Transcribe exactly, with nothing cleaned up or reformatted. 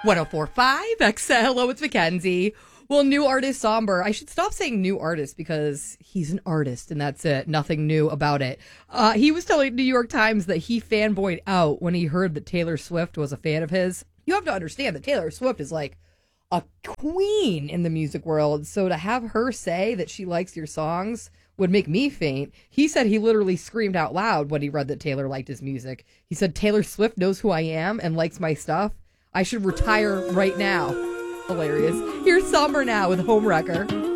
one oh four point five X L. Hello, it's Mackenzie. Well, new artist Somber. I should stop saying new artist because he's an artist and that's it. Nothing new about it. Uh, he was telling New York Times that he fanboyed out when he heard that Taylor Swift was a fan of his. You have to understand that Taylor Swift is like a queen in the music world. So to have her say that she likes your songs would make me faint. He said he literally screamed out loud when he read that Taylor liked his music. He said, Taylor Swift knows who I am and likes my stuff. I should retire right now. Hilarious. Here's Somber now with Homewrecker.